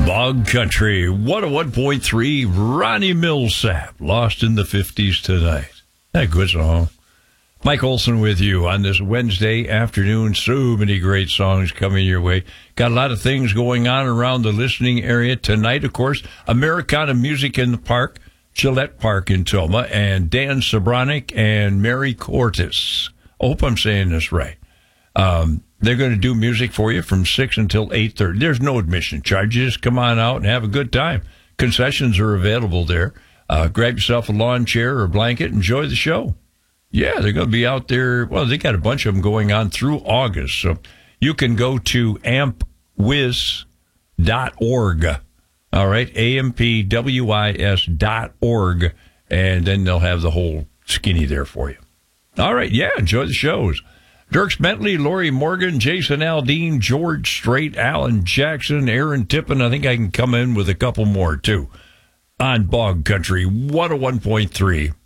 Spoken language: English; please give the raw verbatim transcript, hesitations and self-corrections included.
Bog Country, one oh one point three, Ronnie Millsap, Lost in the fifties tonight. That good song. Mike Olson with you on this Wednesday afternoon. So many great songs coming your way. Got a lot of things going on around the listening area tonight. Of course, Americana Music in the Park, Gillette Park in Toma, and Dan Sobranic and Mary Cortis. I hope I'm saying this right. Um, they're going to do music for you from six until eight thirty. There's no admission charge. You just come on out and have a good time. Concessions are available there. Uh, grab yourself a lawn chair or a blanket. Enjoy the show. Yeah, they're going to be out there. Well, they got a bunch of them going on through August. So you can go to amp wiz dot org. All right, A M P W I S dot org. And then they'll have the whole skinny there for you. All right, yeah, enjoy the shows. Dirks Bentley, Lori Morgan, Jason Aldean, George Strait, Alan Jackson, Aaron Tippin. I think I can come in with a couple more, too, on Bog Country, one oh one point three.